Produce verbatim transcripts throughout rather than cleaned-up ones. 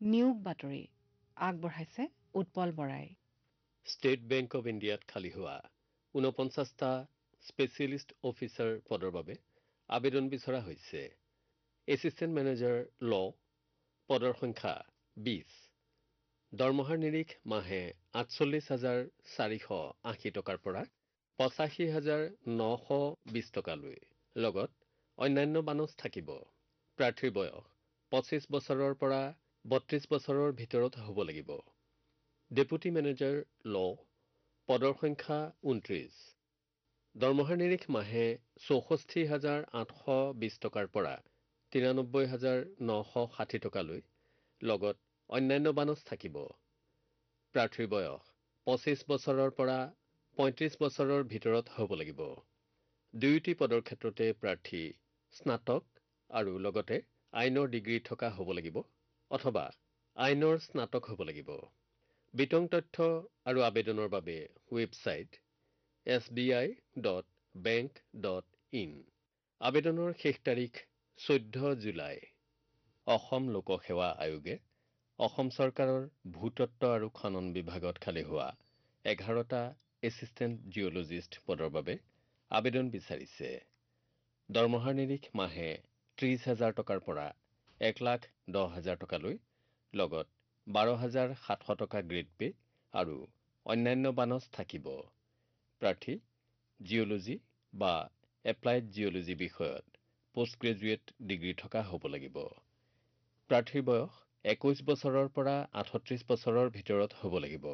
নিয়োগ বাতৰি আগবঢ়াইছে উৎপল বৰাই। ষ্টেট বেংক অৱ ইণ্ডিয়াত খালী হোৱা ঊনপঞ্চাছটা স্পেচিয়েলিষ্ট অফিচাৰ পদৰ বাবে আবেদন বিচৰা হৈছে। এছিষ্টেণ্ট মেনেজাৰ ল পদৰ সংখ্যা বিশ। দৰমহাৰ নিৰিখ মাহে আঠচল্লিছ হাজাৰ চাৰিশ আশী টকাৰ পৰা পঁচাশী হাজাৰ নশ বিশ টকালৈ। লগত অন্যান্য বানচ থাকিব। প্ৰাৰ্থীৰ বয়স পঁচিছ বছৰৰ পৰা বত্ৰিছ বছৰৰ ভিতৰত হ'ব লাগিব। ডেপুটি মেনেজাৰ ল পদৰ সংখ্যা ঊনত্ৰিছ। দৰমহাৰ নিৰিখ মাহে চৌষষ্ঠি হাজাৰ আঠশ বিশ টকাৰ পৰা তিৰানব্বৈ হাজাৰ নশ ষাঠি টকালৈ। লগত অন্যান্য বানচ থাকিব। প্ৰাৰ্থীৰ বয়স পঁচিছ বছৰৰ পৰা পঁয়ত্ৰিছ বছৰৰ ভিতৰত হ'ব লাগিব। দুয়োটি পদৰ ক্ষেত্ৰতে প্ৰাৰ্থী স্নাতক আৰু লগতে আইনৰ ডিগ্ৰী থকা হ'ব লাগিব অথবা আইনৰ স্নাতক হ'ব লাগিব। বিতং তথ্য আৰু আবেদনৰ বাবে website S B I dot bank dot in. আবেদনৰ শেষ তাৰিখ চৈধ্য জুলাই। অসম লোকসেৱা আয়োগে অসম চৰকাৰৰ ভূতত্ব আৰু খনন বিভাগত খালী হোৱা এঘাৰটা এছিষ্টেণ্ট জিঅ'লজিষ্ট পদৰ বাবে আবেদন বিচাৰিছে। দৰমহাৰ নিৰিখ মাহে ত্ৰিছ হাজাৰ টকাৰ পৰা এক লাখ দহ হাজাৰ টকালৈ। লগত বাৰ হাজাৰ সাতশ টকা গ্ৰেড পে আৰু অন্যান্য বানচ থাকিব। প্ৰাৰ্থী জিঅ'লজি বা এপ্লাইড জিঅ'লজি বিষয়ত পোষ্ট গ্ৰেজুৱেট ডিগ্ৰী থকা হ'ব লাগিব। প্ৰাৰ্থীৰ বয়স একৈছ বছৰৰ পৰা আঠত্ৰিছ বছৰৰ ভিতৰত হ'ব লাগিব।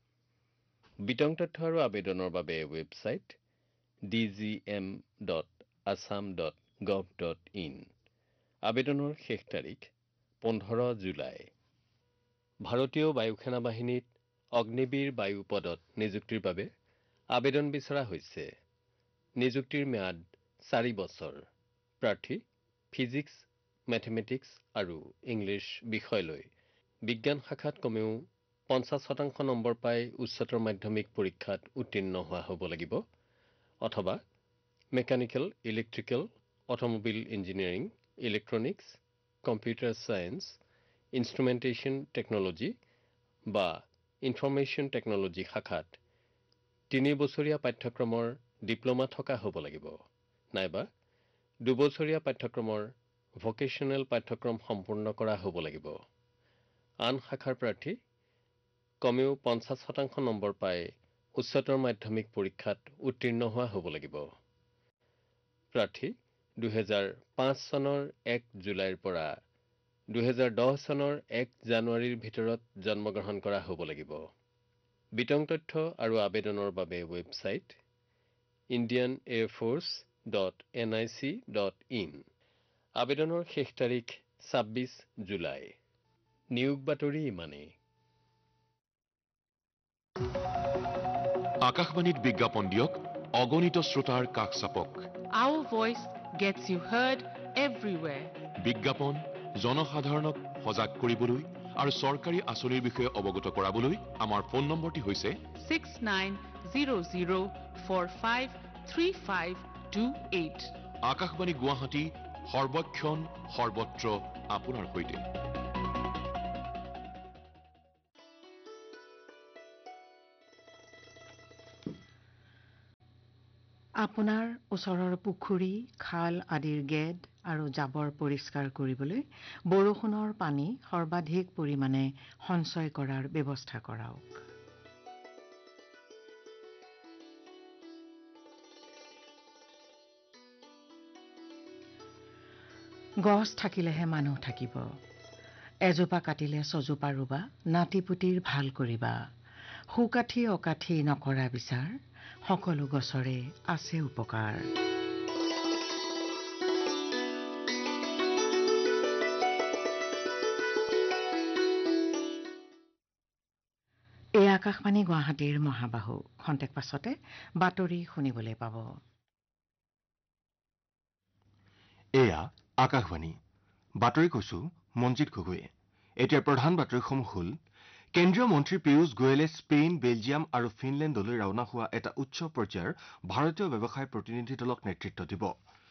বিতং তথ্য আৰু আবেদনৰ বাবে website D G M dot Assam dot gov dot in. আবেদনৰ শেষ তাৰিখ পোন্ধৰ জুলাই। ভাৰতীয় বায়ু সেনা বাহিনীত অগ্নিবীৰ বায়ু পদত নিযুক্তিৰ বাবে আবেদন বিচৰা হৈছে। নিযুক্তিৰ ম্যাদ চাৰি বছৰ। প্ৰাৰ্থী ফিজিক্স, মেথমেটিক্স আৰু ইংলিছ বিষয় লৈ বিজ্ঞান শাখাত কমেও পঞ্চাছ শতাংশ নম্বৰ পাই উচ্চতৰ মাধ্যমিক পৰীক্ষাত উত্তীৰ্ণ হোৱা হ'ব লাগিব অথবা mechanical, electrical, automobile engineering, electronics, computer science, ইনষ্ট্ৰুমেণ্টেশ্যন technology বা ইনফৰমেশ্যন টেকন'লজি শাখাত তিনি বছৰীয়া পাঠ্যক্ৰমৰ ডিপ্ল'মা থকা হ'ব লাগিব নাইবা দুবছৰীয়া পাঠ্যক্ৰমৰ ভকেশ্যনেল পাঠ্যক্ৰম সম্পূৰ্ণ কৰা হ'ব লাগিব। আন শাখাৰ প্ৰাৰ্থী কমেও পঞ্চাছ শতাংশ নম্বৰ পাই উচ্চতৰ মাধ্যমিক পৰীক্ষাত উত্তীৰ্ণ হোৱা হ'ব লাগিব। প্ৰাৰ্থী দুহেজাৰ পাঁচ চনৰ এক জুলাইৰ পৰা দুহেজাৰ দহ চনৰ এক জানুৱাৰীৰ ভিতৰত জন্মগ্ৰহণ কৰা হ'ব লাগিব। বিতং তথ্য আৰু আবেদনৰ বাবে website Indian air force dot N I C dot in. আবেদনৰ শেষ তাৰিখ ছাব্বিছ জুলাই। নিয়োগ বাতৰি ইমানেই। আকাশবাণীত বিজ্ঞাপন দিয়ক, অগণিত শ্ৰোতাৰ কাষ চাপক। Our voice gets you heard everywhere. বিজ্ঞাপন জনসাধাৰণক সজাগ কৰিবলৈ আৰু চৰকাৰী আঁচনিৰ বিষয়ে অৱগত কৰাবলৈ আমাৰ ফোন নম্বৰটি হৈছে six nine zero zero four five three five two eight. Akashvani Guwahati সৰ্বক্ষণ সৰ্বত্ৰ আপোনাৰ সৈতে। আপোনাৰ ওচৰৰ পুখুৰী, খাল আদিৰ গেদ আৰু জাবৰ পৰিষ্কাৰ কৰিবলৈ বৰষুণৰ পানী সৰ্বাধিক পৰিমাণে সঞ্চয় কৰাৰ ব্যৱস্থা কৰক। গছ থাকিলেহে মানুহ থাকিব। এজোপা কাটিলে ছজোপা ৰুবা, নাতিপুতিৰ ভাল কৰিবা। সুকাঠি অকাঠি নকৰা বিচাৰ, সকলো গছৰে আছে উপকাৰ। এই আকাশবাণী গুৱাহাটীৰ মহাবাহু। খন্তেক পাছতে বাতৰি শুনিবলৈ পাব। এয়া আকাশবাণী। বাতৰি কৈছো মঞ্জিত গগৈয়ে। এতিয়া প্ৰধান বাতৰিসমূহ হ'ল কেন্দ্ৰীয় মন্ত্ৰী পীয়ুষ গোয়েলে স্পেইন, বেলজিয়াম আৰু ফিনলেণ্ডলৈ ৰাওনা হোৱা এটা উচ্চ পৰ্যায়ৰ ভাৰতীয় ব্যৱসায় প্ৰতিনিধি দলক নেতৃত্ব দিব।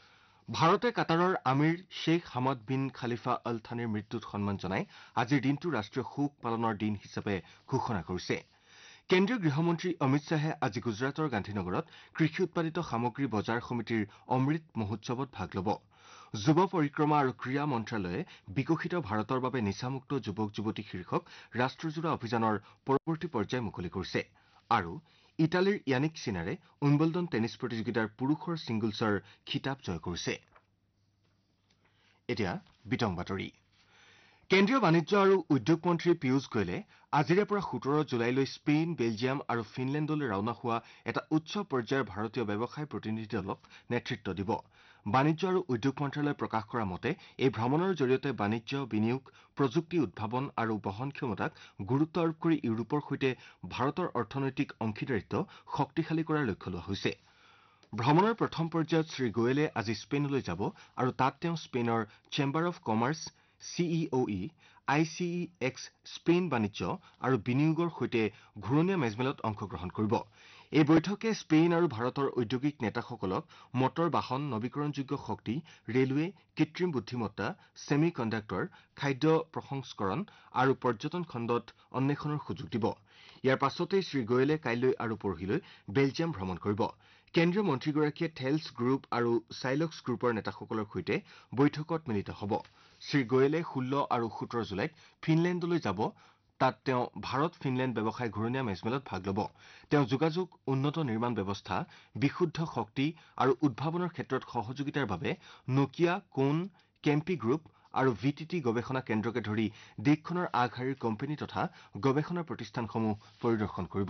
ভাৰতে কাটাৰৰ আমিৰ শ্বেখ হামাদ বিন খালিফা অল থানিৰ মৃত্যুত সন্মান জনাই আজিৰ দিনটো ৰাষ্ট্ৰীয় শোক পালনৰ দিন হিচাপে ঘোষণা কৰিছে কেন্দ্ৰীয় গৃহমন্ত্ৰী অমিত শ্বাহে আজি গুজৰাটৰ গান্ধীনগৰত কৃষি উৎপাদিত সামগ্ৰী বজাৰ সমিতিৰ অমৃত মহোৎসৱত ভাগ ল'ব যুৱ পৰিক্ৰমা আৰু ক্ৰীড়া মন্ত্ৰালয়ে বিকশিত ভাৰতৰ বাবে নিচামুক্ত যুৱক যুৱতী শীৰ্ষক ৰাষ্ট্ৰজোৰা অভিযানৰ পৰৱৰ্তী পৰ্যায় মুকলি কৰিছে আৰু ইটালীৰ ইয়ানিক চিনাৰে উইম্বলডন টেনিছ প্ৰতিযোগিতাৰ পুৰুষৰ ছিংগলছৰ খিতাপ জয় কৰিছে এতিয়া বিতং বাতৰি কেন্দ্ৰীয় বাণিজ্য আৰু উদ্যোগ মন্ত্ৰী পীয়ুষ গোয়েলে আজিৰে পৰা সোতৰ জুলাইলৈ স্পেইন বেলজিয়াম আৰু ফিনলেণ্ডলৈ ৰাওনা হোৱা এটা উচ্চ পৰ্যায়ৰ ভাৰতীয় ব্যৱসায় প্ৰতিনিধি দলক নেতৃত্ব দিব বাণিজ্য আৰু উদ্যোগ মন্ত্ৰালয়ে প্ৰকাশ কৰা মতে এই ভ্ৰমণৰ জৰিয়তে বাণিজ্য বিনিয়োগ প্ৰযুক্তি উদ্ভাৱন আৰু বহন ক্ষমতাক গুৰুত্ব আৰোপ কৰি ইউৰোপৰ সৈতে ভাৰতৰ অৰ্থনৈতিক অংশীদাৰিত্ব শক্তিশালী কৰাৰ লক্ষ্য লোৱা হৈছে ভ্ৰমণৰ প্ৰথম পৰ্যায়ত শ্ৰী গোয়েলে আজি স্পেইনলৈ যাব আৰু তাত তেওঁ স্পেইনৰ chamber of commerce চিইঅই I C E x Spain বাণিজ্য আৰু বিনিয়োগৰ সৈতে ঘূৰণীয়া মেজমেলত অংশগ্ৰহণ কৰিব এই বৈঠকে স্পেইন আৰু ভাৰতৰ ঔদ্যোগিক নেতাসকলক মটৰ বাহন নৱীকৰণযোগ্য শক্তি ৰেলৱে কৃত্ৰিম বুদ্ধিমত্তা ছেমি কণ্ডাক্টৰ খাদ্য প্ৰসংস্কৰণ আৰু পৰ্যটন খণ্ডত অন্বেষণৰ সুযোগ দিব ইয়াৰ পাছতেই শ্ৰী গোয়েলে কাইলৈ আৰু পৰহিলৈ বেলজিয়াম ভ্ৰমণ কৰিব কেন্দ্ৰীয় মন্ত্ৰীগৰাকীয়ে থেলছ গ্ৰুপ আৰু চাইলক্স গ্ৰুপৰ নেতাসকলৰ সৈতে বৈঠকত মিলিত হ'ব শ্ৰী গোয়েলে ষোল্ল আৰু সোতৰ জুলাইত ফিনলেণ্ডলৈ যাব তাত তেওঁ ভাৰত ফিনলেণ্ড ব্যৱসায় ঘূৰণীয়া মেজমেলত ভাগ ল'ব তেওঁ যোগাযোগ উন্নত নিৰ্মাণ ব্যৱস্থা বিশুদ্ধ শক্তি আৰু উদ্ভাৱনৰ ক্ষেত্ৰত সহযোগিতাৰ বাবে নকিয়া কোন কেম্পি গ্ৰুপ আৰু ভি টি টি গৱেষণা কেন্দ্ৰকে ধৰি দেশখনৰ আগশাৰীৰ কোম্পানী তথা গৱেষণা প্ৰতিষ্ঠানসমূহ পৰিদৰ্শন কৰিব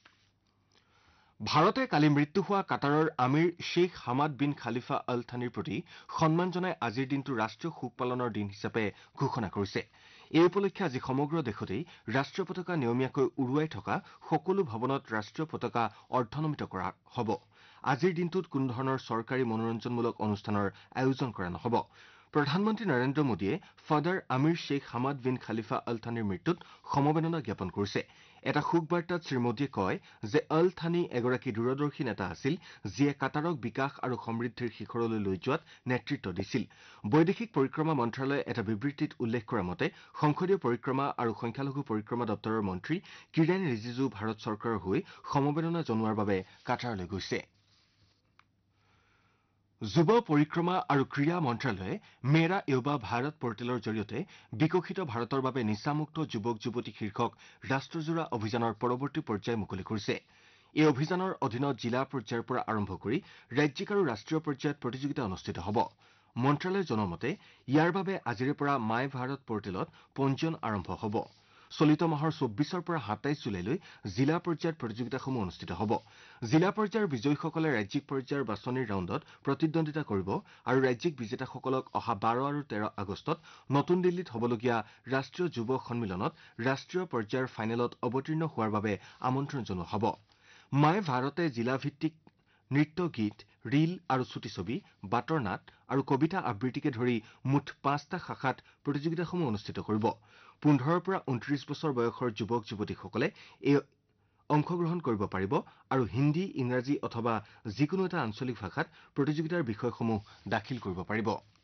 ভাৰতে কালি মৃত্যু হোৱা কাটাৰৰ আমিৰ শ্বেখ হামাদ বিন খালিফা অল থানিৰ প্ৰতি সন্মান জনাই আজিৰ দিনটো ৰাষ্ট্ৰীয় শোক পালনৰ দিন হিচাপে ঘোষণা কৰিছে এই উপলক্ষে আজি সমগ্ৰ দেশতেই ৰাষ্ট্ৰীয় পতাকা নিয়মীয়াকৈ উৰুৱাই থকা সকলো ভৱনত ৰাষ্ট্ৰীয় পতাকা অৰ্ধনমিত কৰা হ'ব আজিৰ দিনটোত কোনো ধৰণৰ চৰকাৰী মনোৰঞ্জনমূলক অনুষ্ঠানৰ আয়োজন কৰা নহ'ব প্ৰধানমন্ত্ৰী নৰেন্দ্ৰ মোদীয়ে father Aamir Sheikh Hamad bin খালিফা অল থানিৰ মৃত্যুত সমবেদনা জ্ঞাপন কৰিছে এটা শোক বাৰ্তাত শ্ৰীমোদীয়ে কয় যে অল থানি এগৰাকী দূৰদৰ্শী নেতা আছিল যিয়ে কাটাৰক বিকাশ আৰু সমৃদ্ধিৰ শিখৰলৈ লৈ যোৱাত নেতৃত্ব দিছিল বৈদেশিক পৰিক্ৰমা মন্ত্ৰালয়ে এটা বিবৃতিত উল্লেখ কৰা মতে সংসদীয় পৰিক্ৰমা আৰু সংখ্যালঘু পৰিক্ৰমা দপ্তৰৰ মন্ত্ৰী কিৰেণ ৰিজিজু ভাৰত চৰকাৰৰ হৈ সমবেদনা জনোৱাৰ বাবে কাটাৰলৈ গৈছে যুৱ পৰিক্ৰমা আৰু ক্ৰীড়া মন্ত্ৰালয়ে মেৰা ইউবা ভাৰত পৰ্টেলৰ জৰিয়তে বিকশিত ভাৰতৰ বাবে নিচামুক্ত যুৱক যুৱতী শীৰ্ষক ৰাষ্ট্ৰজোৰা অভিযানৰ পৰৱৰ্তী পৰ্যায় মুকলি কৰিছে এই অভিযানৰ অধীনত জিলা পৰ্যায়ৰ পৰা আৰম্ভ কৰি ৰাজ্যিক আৰু ৰাষ্ট্ৰীয় পৰ্যায়ত প্ৰতিযোগিতা অনুষ্ঠিত হ'ব মন্ত্ৰালয়ে জনোৱা মতে ইয়াৰ বাবে আজিৰে পৰা মাই ভাৰত পৰ্টেলত পঞ্জীয়ন আৰম্ভ হ'ব চলিত মাহৰ চৌব্বিছৰ পৰা সাতাইছ জুলাইলৈ জিলা পৰ্যায়ত প্ৰতিযোগিতাসমূহ অনুষ্ঠিত হ'ব জিলা পৰ্যায়ৰ বিজয়ীসকলে ৰাজ্যিক পৰ্যায়ৰ বাছনিৰ ৰাউণ্ডত প্ৰতিদ্বন্দ্বিতা কৰিব আৰু ৰাজ্যিক বিজেতাসকলক অহা বাৰ আৰু তেৰ আগষ্টত নতুন দিল্লীত হ'বলগীয়া ৰাষ্ট্ৰীয় যুৱ সন্মিলনত ৰাষ্ট্ৰীয় পৰ্যায়ৰ ফাইনেলত অৱতীৰ্ণ হোৱাৰ বাবে আমন্ত্ৰণ জনোৱা হ'ব মাই ভাৰতে জিলাভিত্তিক নৃত্য গীত ৰীল আৰু চুটি ছবি বাটৰ নাট আৰু কবিতা আবৃত্তিকে ধৰি মুঠ পাঁচটা শাখাত প্ৰতিযোগিতাসমূহ অনুষ্ঠিত কৰিব পোন্ধৰৰ পৰা ঊনত্ৰিশ বছৰ বয়সৰ যুৱক যুৱতীসকলে এই অংশগ্ৰহণ কৰিব পাৰিব আৰু হিন্দী ইংৰাজী অথবা যিকোনো এটা আঞ্চলিক ভাষাত প্ৰতিযোগিতাৰ বিষয়সমূহ দাখিল কৰিব পাৰিব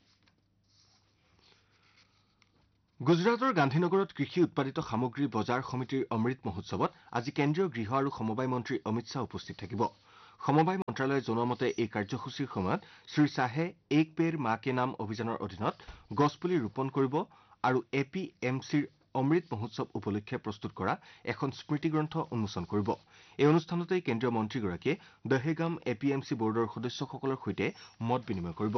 গুজৰাটৰ গান্ধীনগৰত কৃষি উৎপাদিত সামগ্ৰী বজাৰ সমিতিৰ অমৃত মহোৎসৱত আজি কেন্দ্ৰীয় গৃহ আৰু সমবায় মন্ত্ৰী অমিত শ্বাহ উপস্থিত থাকিব সমবায় মন্ত্ৰালয়ে জনোৱা মতে এই কাৰ্যসূচীৰ সময়ত শ্ৰী শ্বাহে এক পেৰ মা কে নাম অভিযানৰ অধীনত গছপুলি ৰোপণ কৰিব আৰু এ পি এম চিৰ অমৃত মহোৎসৱ উপলক্ষে প্ৰস্তুত কৰা এখন স্মৃতি গ্ৰন্থ উন্মোচন কৰিব এই অনুষ্ঠানতেই কেন্দ্ৰীয় মন্ত্ৰীগৰাকীয়ে দহেগাম এ পি এম চি বৰ্ডৰ সদস্যসকলৰ সৈতে মত বিনিময় কৰিব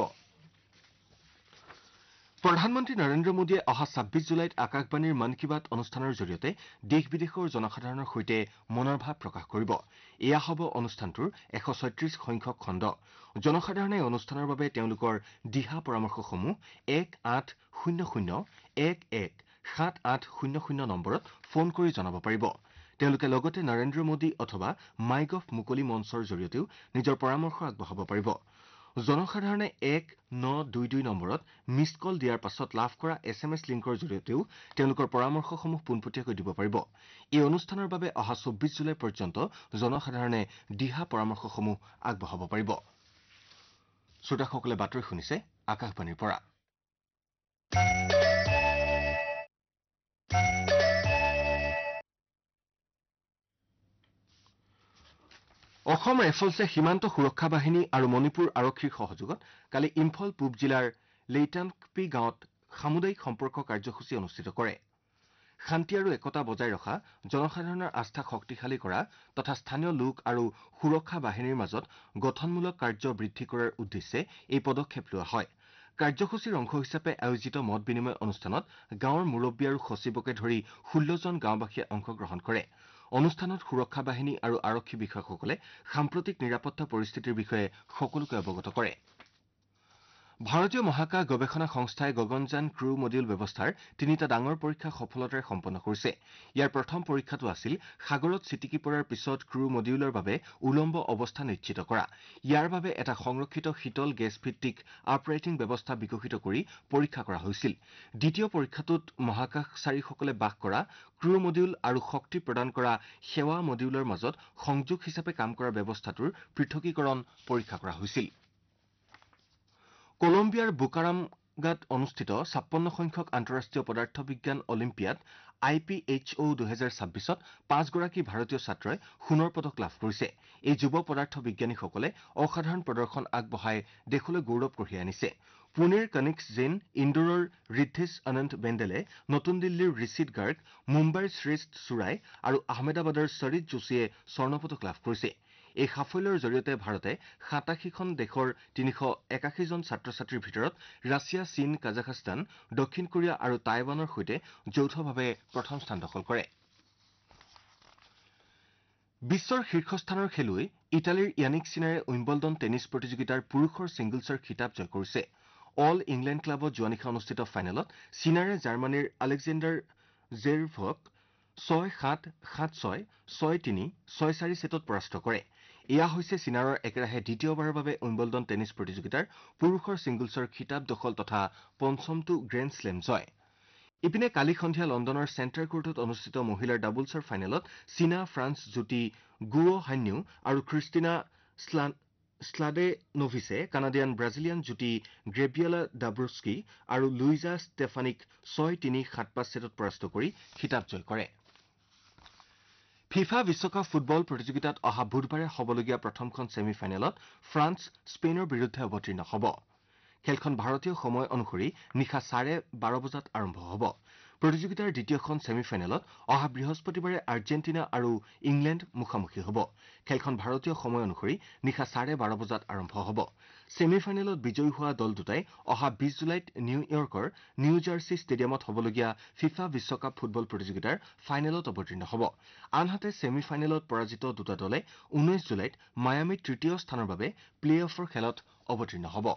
প্ৰধানমন্ত্ৰী নৰেন্দ্ৰ মোদীয়ে অহা ছাব্বিছ জুলাইত আকাশবাণীৰ মন কী বাত অনুষ্ঠানৰ জৰিয়তে দেশ বিদেশৰ জনসাধাৰণৰ সৈতে মনৰ ভাৱ প্ৰকাশ কৰিব এয়া হ'ব অনুষ্ঠানটোৰ এশ ছয়ত্ৰিশ সংখ্যক খণ্ড জনসাধাৰণে এই অনুষ্ঠানৰ বাবে তেওঁলোকৰ দিহা পৰামৰ্শসমূহ এক আঠ শূন্য শূন্য এক এক সাত আঠ শূন্য শূন্য নম্বৰত ফোন কৰি জনাব পাৰিব তেওঁলোকে লগতে নৰেন্দ্ৰ মোদী অথবা মাইগভ মুকলি মঞ্চৰ জৰিয়তেও নিজৰ পৰামৰ্শ আগবঢ়াব পাৰিব জনসাধাৰণে এক ন দুই দুই নম্বৰত মিছ কল দিয়াৰ পাছত লাভ কৰা এছ এম এছ লিংকৰ জৰিয়তেও তেওঁলোকৰ পৰামৰ্শসমূহ পোনপটীয়াকৈ দিব পাৰিব এই অনুষ্ঠানৰ বাবে অহা চৌব্বিছ জুলাই পৰ্যন্ত জনসাধাৰণে দিহা পৰামৰ্শসমূহ আগবঢ়াব পাৰিব শ্ৰোতাসকলে বাতৰি শুনিছে আকাশবাণীৰ পৰা। অসম ৰাইফলছে সীমান্ত সুৰক্ষা বাহিনী আৰু মণিপুৰ আৰক্ষীৰ সহযোগত কালি ইম্ফল পূব জিলাৰ লেইটানকপি গাঁৱত সামুদায়িক সম্পৰ্ক কাৰ্যসূচী অনুষ্ঠিত কৰে। শান্তি আৰু একতা বজাই ৰখা, জনসাধাৰণৰ আস্থা শক্তিশালী কৰা তথা স্থানীয় লোক আৰু সুৰক্ষা বাহিনীৰ মাজত গঠনমূলক কাৰ্য বৃদ্ধি কৰাৰ উদ্দেশ্যে এই পদক্ষেপ লোৱা হয়। কাৰ্যসূচীৰ অংশ হিচাপে আয়োজিত মত বিনিময় অনুষ্ঠানত গাঁৱৰ মুৰব্বী আৰু সচিবকে ধৰি ষোল্লজন গাঁওবাসীয়ে অংশগ্ৰহণ কৰে। অনুষ্ঠানত সুৰক্ষা বাহিনী আৰু আৰক্ষী বিষয়াসকলে সাম্প্ৰতিক নিৰাপত্তা পৰিস্থিতিৰ বিষয়ে সকলোকে অৱগত কৰে। ভাৰতীয় মহাকাশ গৱেষণা সংস্থাই গগনযান ক্ৰু মডিউল ব্যৱস্থাৰ তিনিটা ডাঙৰ পৰীক্ষা সফলতাৰে সম্পন্ন কৰিছে। ইয়াৰ প্ৰথম পৰীক্ষাটো আছিল সাগৰত ছিটিকি পৰাৰ পিছত ক্ৰু মডিউলৰ বাবে উলম্ব অৱস্থা নিশ্চিত কৰা। ইয়াৰ বাবে এটা সংৰক্ষিত শীতল গেছ ভিত্তিক আপৰাইটিং ব্যৱস্থা বিকশিত কৰি পৰীক্ষা কৰা হৈছিল। দ্বিতীয় পৰীক্ষাটোত মহাকাশচাৰীসকলে বাস কৰা ক্ৰু মডিউল আৰু শক্তি প্ৰদান কৰা সেৱা মডিউলৰ মাজত সংযোগ হিচাপে কাম কৰা ব্যৱস্থাটোৰ পৃথকীকৰণ পৰীক্ষা কৰা হৈছিল। কলম্বিয়াৰ বুকাৰাংগাত অনুষ্ঠিত ছাপন্ন সংখ্যক আন্তঃৰাষ্ট্ৰীয় পদাৰ্থ বিজ্ঞান অলিম্পিয়াড আই পি এইচ অ' দুহেজাৰ ছাব্বিছত পাঁচগৰাকী ভাৰতীয় ছাত্ৰই সোণৰ পদক লাভ কৰিছে। এই যুৱ পদাৰ্থ বিজ্ঞানীসকলে অসাধাৰণ প্ৰদৰ্শন আগবঢ়াই দেশলৈ গৌৰৱ কঢ়িয়াই আনিছে। পুনেৰ কনিক্স জৈন, ইন্দোৰৰ ৰিদ্ধেশ অনন্ত বেণ্ডেলে, নতুন দিল্লীৰ ঋষিত গাৰ্গ, মুম্বাইৰ শ্ৰেষ্ঠ চুৰাই আৰু আহমেদাবাদৰ সৰিত যোশীয়ে স্বৰ্ণ পদক লাভ কৰিছে। এই সাফল্যৰ জৰিয়তে ভাৰতে সাতাশীখন দেশৰ তিনিশ একাশীজন ছাত্ৰ ছাত্ৰীৰ ভিতৰত ৰাছিয়া, চীন, কাজাখস্তান, দক্ষিণ কোৰিয়া আৰু টাইৱানৰ সৈতে যৌথভাৱে প্ৰথম স্থান দখল কৰে। বিশ্বৰ শীৰ্ষস্থানৰ খেলুৱৈ ইটালীৰ য়ানিক চিনাৰে উইম্বলডন টেনিছ প্ৰতিযোগিতাৰ পুৰুষৰ ছিংগলছৰ খিতাপ জয় কৰিছে। অল ইংলেণ্ড ক্লাবত যোৱা নিশা অনুষ্ঠিত ফাইনেলত চিনাৰে জাৰ্মানীৰ আলেকজেণ্ডাৰ জেৰেভক ছয় সাত, সাত ছয়, ছয় তিনি, ছয় চাৰি ছেটত পৰাস্ত কৰে। এয়া হৈছে চিনাৰৰ একেৰাহে দ্বিতীয়বাৰৰ বাবে উইম্বলডন টেনিছ প্ৰতিযোগিতাৰ পুৰুষৰ ছিংগলছৰ খিতাপ দখল তথা পঞ্চমটো গ্ৰেণ্ড শ্লেম জয়। ইপিনে কালি সন্ধিয়া লণ্ডনৰ চেণ্টাৰ কোৰ্টত অনুষ্ঠিত মহিলাৰ ডাবলছৰ ফাইনেলত চীনা ফ্ৰান্স যুটি গুঅ হান্যু আৰু ক্ৰিষ্টিনা শ্লাডেনভিছে কানাডিয়ান ব্ৰাজিলিয়ান যুটি গ্ৰেবিয়েলা ডাব্ৰুস্কি আৰু লুইজা ষ্টেফানিক ছয় তিনি, সাত পাঁচ ছেটত পৰাস্ত কৰি খিতাপ জয় কৰে। ফিফা বিশ্বকাপ ফুটবল প্ৰতিযোগিতাত অহা বুধবাৰে হ'বলগীয়া প্ৰথমখন ছেমি ফাইনেলত ফ্ৰান্স স্পেইনৰ বিৰুদ্ধে অৱতীৰ্ণ হ'ব। খেলখন ভাৰতীয় সময় অনুসৰি নিশা চাৰে বাৰ বজাত আৰম্ভ হ'ব। প্ৰতিযোগিতাৰ দ্বিতীয়খন ছেমি ফাইনেলত অহা বৃহস্পতিবাৰে আৰ্জেণ্টিনা আৰু ইংলেণ্ড মুখামুখি হ'ব। খেলখন ভাৰতীয় সময় অনুসৰি নিশা চাৰে বাৰ বজাত আৰম্ভ হ'ব। ছেমি ফাইনেলত বিজয়ী হোৱা দল দুটাই অহা বিশ জুলাইত নিউয়ৰ্কৰ নিউ জাৰ্চি ষ্টেডিয়ামত হ'বলগীয়া ফিফা বিশ্বকাপ ফুটবল প্ৰতিযোগিতাৰ ফাইনেলত অৱতীৰ্ণ হ'ব। আনহাতে ছেমি ফাইনেলত পৰাজিত দুটা দলে ঊনৈশ জুলাইত মায়ামিত তৃতীয় স্থানৰ বাবে প্লে অফৰ খেলত অৱতীৰ্ণ হ'ব।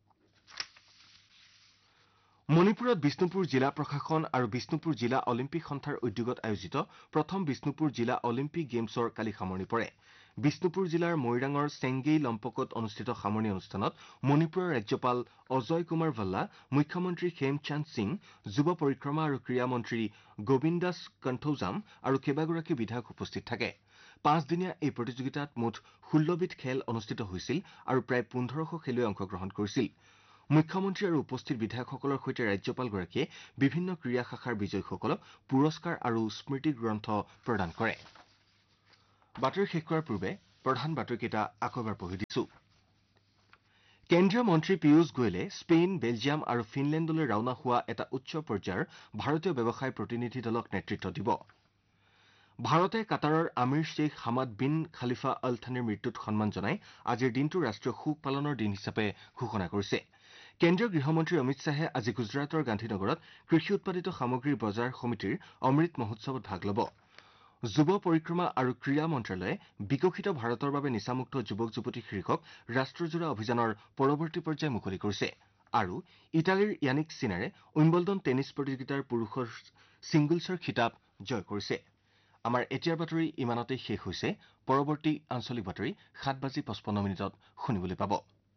মণিপুৰত বিষ্ণুপুৰ জিলা প্ৰশাসন আৰু বিষ্ণুপুৰ জিলা অলিম্পিক সন্থাৰ উদ্যোগত আয়োজিত প্ৰথম বিষ্ণুপুৰ জিলা অলিম্পিক গেমছৰ কালি সামৰণি পৰে। বিষ্ণুপুৰ জিলাৰ মৈৰাঙৰ চেংগেই লম্পকত অনুষ্ঠিত সামৰণি অনুষ্ঠানত মণিপুৰৰ ৰাজ্যপাল অজয় কুমাৰ ভাল্লা, মুখ্যমন্ত্ৰী খেমচান্দ সিং, যুৱ পৰিক্ৰমা আৰু ক্ৰীড়া মন্ত্ৰী গোবিন্দাস কণ্ঠৌজাম আৰু কেইবাগৰাকী বিধায়ক উপস্থিত থাকে। পাঁচদিনীয়া এই প্ৰতিযোগিতাত মুঠ ষোল্লবিধ খেল অনুষ্ঠিত হৈছিল আৰু প্ৰায় পোন্ধৰশ খেলুৱৈ অংশগ্ৰহণ কৰিছিল। মুখ্যমন্ত্ৰী আৰু উপস্থিত বিধায়কসকলৰ সৈতে ৰাজ্যপালগৰাকীয়ে বিভিন্ন ক্ৰীড়া শাখাৰ বিজয়ীসকলক পুৰস্কাৰ আৰু স্মৃতি গ্ৰন্থ প্ৰদান কৰে। বাতৰি শেষ কৰাৰ পূৰ্বে প্ৰধান বাতৰিকেইটা আকৌ এবাৰ পঢ়ি দিছো। কেন্দ্ৰীয় মন্ত্ৰী পীয়ুষ গোৱেলে স্পেইন, বেলজিয়াম আৰু ফিনলেণ্ডলৈ ৰাওনা হোৱা এটা উচ্চ পৰ্যায়ৰ ভাৰতীয় ব্যৱসায় প্ৰতিনিধি দলক নেতৃত্ব দিব। ভাৰতে কাটাৰৰ আমিৰ শ্বেইখ হামাদ বিন খালিফা অল থানিৰ মৃত্যুত সন্মান জনাই আজিৰ দিনটো ৰাষ্ট্ৰীয় শোক পালনৰ দিন হিচাপে ঘোষণা কৰিছে। কেন্দ্ৰীয় গৃহমন্ত্ৰী অমিত শ্বাহে আজি গুজৰাটৰ গান্ধীনগৰত কৃষি উৎপাদিত সামগ্ৰীৰ বজাৰ সমিতিৰ অমৃত মহোৎসৱত ভাগ ল'ব। যুৱ পৰিক্ৰমা আৰু ক্ৰীড়া মন্ত্ৰালয়ে বিকশিত ভাৰতৰ বাবে নিচামুক্ত যুৱক যুৱতী শীৰ্ষক ৰাষ্ট্ৰজোৰা অভিযানৰ পৰৱৰ্তী পৰ্যায় মুকলি কৰিছে। আৰু ইটালীৰ য়ানিক চিনাৰে উইম্বলডন টেনিছ প্ৰতিযোগিতাৰ পুৰুষৰ ছিংগলছৰ খিতাপ জয় কৰিছে। আমাৰ এতিয়াৰ বাতৰি ইমানতেই শেষ হৈছে। পৰৱৰ্তী আঞ্চলিক বাতৰি সাত বাজি পঁচপন্ন মিনিটত শুনিবলৈ পাব।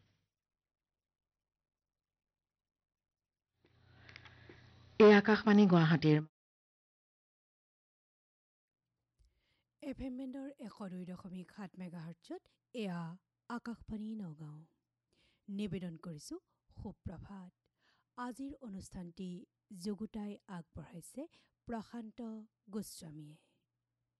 এই আকাশবাণী গুৱাহাটীৰ এফ এম বেণ্ডৰ এশ দুই দশমিক সাত মেগাহাৰ্টছত এয়া আকাশবাণী নগাঁও। নিবেদন কৰিছোঁ সুপ্ৰভাত। আজিৰ অনুষ্ঠানটি যুগুতাই আগবঢ়াইছে প্ৰশান্ত গোস্বামীয়ে।